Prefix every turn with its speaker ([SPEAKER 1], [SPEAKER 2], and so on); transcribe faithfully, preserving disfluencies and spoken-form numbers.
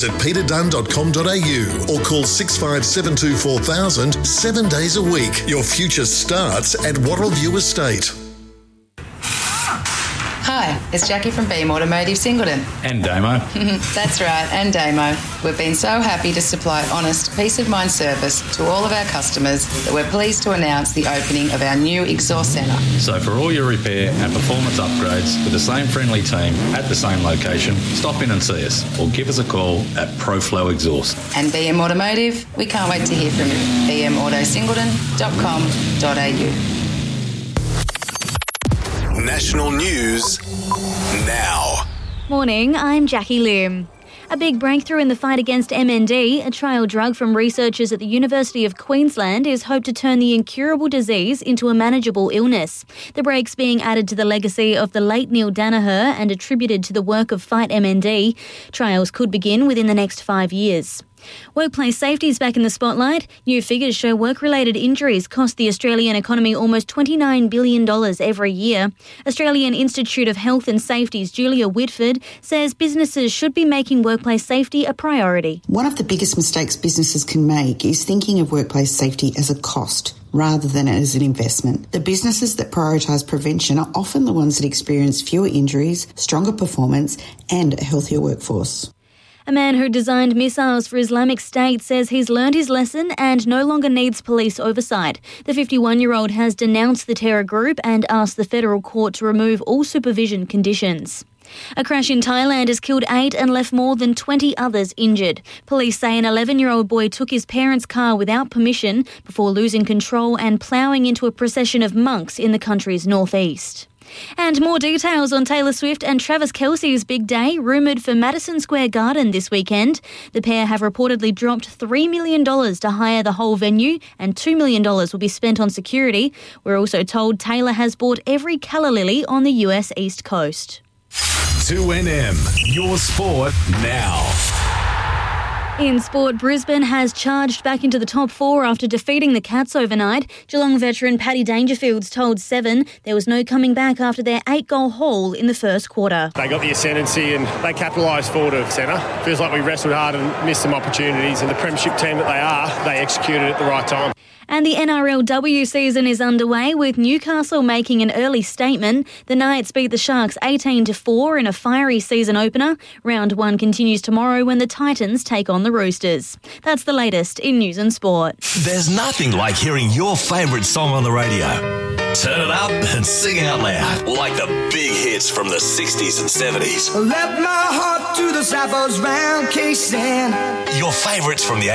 [SPEAKER 1] at peter dunn dot com dot a u or call six five seven two four thousand seven days a week. Your future starts at Wattleview Estate.
[SPEAKER 2] Hi, it's Jackie from Beam Automotive Singleton.
[SPEAKER 3] And Damo.
[SPEAKER 2] That's right, and Damo. We've been so happy to supply honest, peace of mind service to all of our customers that we're pleased to announce the opening of our new exhaust centre.
[SPEAKER 3] So for all your repair and performance upgrades with the same friendly team at the same location, stop in and see us or give us a call at ProFlow Exhaust.
[SPEAKER 2] And B M Automotive, we can't wait to hear from you. b m auto singleton dot com dot a u.
[SPEAKER 4] National news now.
[SPEAKER 5] Morning, I'm Jackie Lim. A big breakthrough in the fight against M N D, a trial drug from researchers at the University of Queensland, is hoped to turn the incurable disease into a manageable illness. The break's being added to the legacy of the late Neil Danaher and attributed to the work of Fight M N D. Trials could begin within the next five years. Workplace safety is back in the spotlight. New figures show work-related injuries cost the Australian economy almost twenty-nine billion dollars every year. Australian Institute of Health and Safety's Julia Whitford says businesses should be making workplace safety a priority.
[SPEAKER 6] One of the biggest mistakes businesses can make is thinking of workplace safety as a cost rather than as an investment. The businesses that prioritise prevention are often the ones that experience fewer injuries, stronger performance and a healthier workforce.
[SPEAKER 5] A man who designed missiles for Islamic State says he's learned his lesson and no longer needs police oversight. The fifty-one-year-old has denounced the terror group and asked the federal court to remove all supervision conditions. A crash in Thailand has killed eight and left more than twenty others injured. Police say an eleven-year-old boy took his parents' car without permission before losing control and ploughing into a procession of monks in the country's northeast. And more details on Taylor Swift and Travis Kelce's big day, rumoured for Madison Square Garden this weekend. The pair have reportedly dropped three million dollars to hire the whole venue and two million dollars will be spent on security. We're also told Taylor has bought every calla lily on the U S East Coast.
[SPEAKER 4] two N M, your sport now.
[SPEAKER 5] In sport, Brisbane has charged back into the top four after defeating the Cats overnight. Geelong veteran Paddy Dangerfield's told Seven there was no coming back after their eight-goal haul in the first quarter.
[SPEAKER 7] They got the ascendancy and they capitalised forward of centre. Feels like we wrestled hard and missed some opportunities, and the premiership team that they are, they executed at the right time.
[SPEAKER 5] And the N R L W season is underway, with Newcastle making an early statement. The Knights beat the Sharks eighteen to four in a fiery season opener. Round one continues tomorrow when the Titans take on the Roosters. That's the latest in news and sport.
[SPEAKER 4] There's nothing like hearing your favourite song on the radio. Turn it up and sing out loud, like the big hits from the sixties and seventies.
[SPEAKER 8] Let my heart to the Zappos round casing.
[SPEAKER 4] Your favourites from the